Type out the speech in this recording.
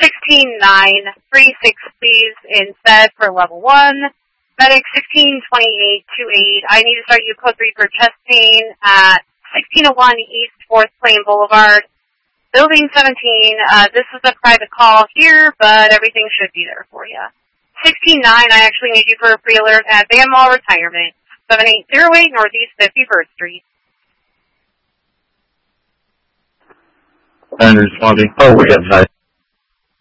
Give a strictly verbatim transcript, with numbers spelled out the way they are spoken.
sixteen nine, three six please, instead for level one. Medic sixteen twenty-eight twenty-eight, I need to start you code three for chest pain at sixteen oh one East fourth Plain Boulevard. Building seventeen, uh, this is a private call here, but everything should be there for you. sixteen nine, I actually need you for a pre-alert at Van Mall Retirement, seven eight zero eight Northeast fifty-first Street. And responding. Oh, we got nice.